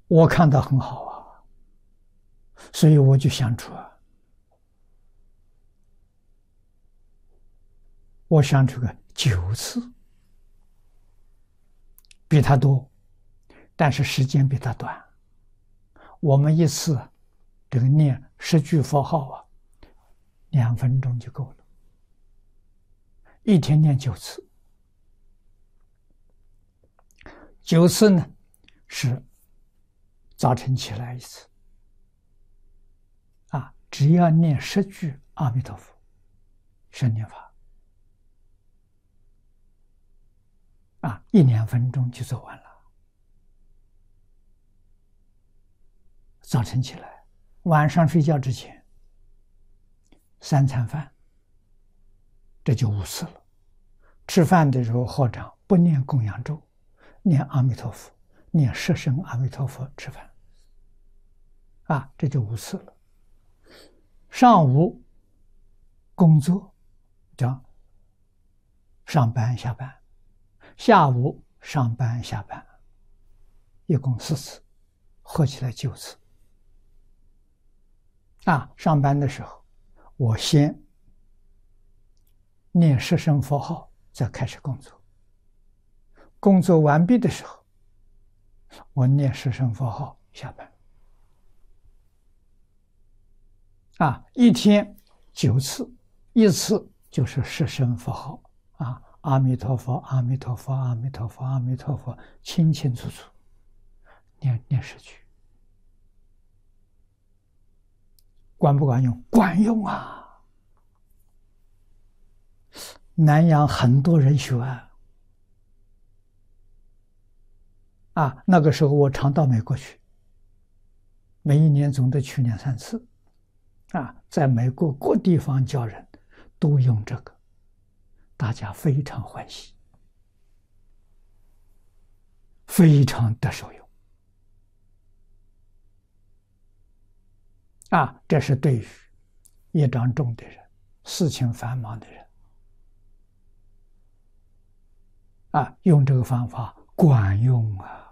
我看到很好啊，所以我就想出啊，我想出个9次，比他多，但是时间比他短。我们一次这个念10句佛号啊，2分钟就够了，一天念9次。9次呢是早晨起来一次，只要念10句阿弥陀佛，圣念法，1-2分钟就做完了。早晨起来，晚上睡觉之前3餐饭，这就5次了。吃饭的时候，合掌不念供养咒，念阿弥陀佛，念10声阿弥陀佛吃饭，这就5次了。上午工作叫上班下班，下午上班下班，一共4次，合起来9次。上班的时候，我先念10声佛号，再开始工作。工作完毕的时候，我念10声佛号下班。一天9次，一次就是10声佛号阿弥陀佛，阿弥陀佛，阿弥陀佛，阿弥陀佛，清清楚楚念10句。管不管用？管用啊！南洋很多人学那个时候我常到美国去，每一年总得去2-3次在美国各地方教人都用这个，大家非常欢喜，非常的受用这是对于业障重的人、事情繁忙的人用这个方法管用啊。